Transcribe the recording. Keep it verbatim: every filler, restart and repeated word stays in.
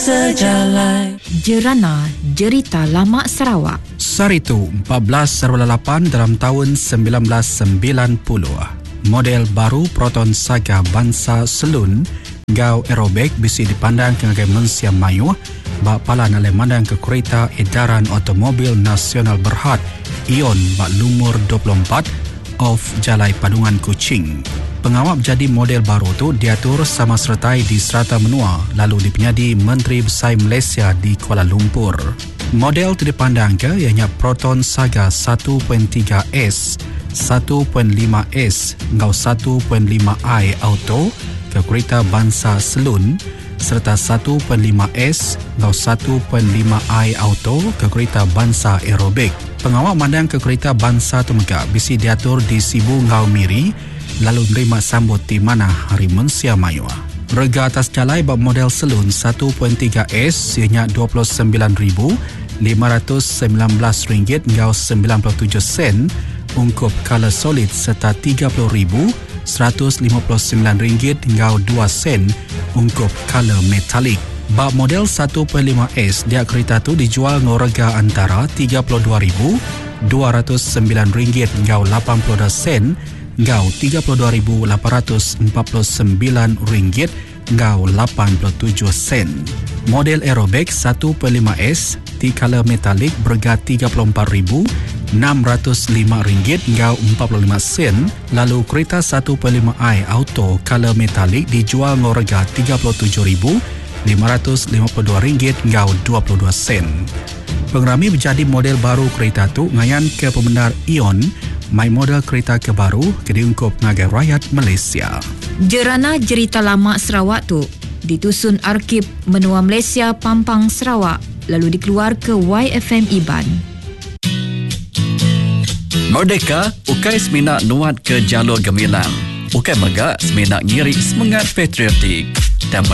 sejalan. Jerana Jerita Lama Sarawak. Saritu empat belas lapan dalam tahun sembilan belas sembilan puluh. Model baru Proton Saga Bansa Selun Gau Aerobik bisi dipandang ke Malaysia Mayu bak palan oleh mandang ke Kereta Edaran Automobil Nasional Berhad Ion bak lumur dua puluh empat off Jalai Padungan Kuching. Pengawal jadi model baru tu diatur sama sertai di Serata Menua lalu dipenyadi Menteri Besar Malaysia di Kuala Lumpur. Model tu dipandang ke ianya Proton Saga satu titik tiga S, satu titik lima S, ngau satu titik lima I Auto ke Kereta Bansa Selun serta satu titik lima S ngau satu titik lima I Auto ke Kereta Bansa Aerobik. Pengawal mandang ke Kereta Bansa tu megak bisi diatur di Sibu Ngau Miri lalu menerima sambut di mana hari Malaysia Mayu. Rega atas jalai bab model Selun satu titik tiga S ianya dua puluh sembilan ribu lima ratus sembilan belas ringgit ngau sembilan puluh tujuh sen ungkup color solid serta tiga puluh ribu seratus lima puluh sembilan ringgit ngau dua sen ungkup color metalik. Bab model satu titik lima S dia kereta tu dijual ngau rega antara tiga puluh dua ribu dua ratus sembilan ringgit ngau lapan puluh dua sen ngau tiga puluh dua ribu lapan ratus empat puluh sembilan ringgit ngau lapan puluh tujuh sen. Model Aerobik satu titik lima S di color metalik berharga tiga puluh empat ribu enam ratus lima ringgit ngau empat puluh lima sen, lalu kereta satu titik lima I Auto color metalik dijual ngau harga tiga puluh tujuh ribu lima ratus lima puluh dua ringgit ngau dua puluh dua sen. Pengerami menjadi model baru kereta tu ngayan ke pembenar Ion mai model kereta kebaru ke diungkup ngagai rakyat Malaysia. Jerana Jerita Lama Sarawak tu ditusun Arkib Menua Malaysia Pampang Sarawak lalu dikeluar ke Y F M Iban. Merdeka, ukai seminat nuat ke jalur gemilang. Ukai megak seminat ngiri semangat patriotik. Dan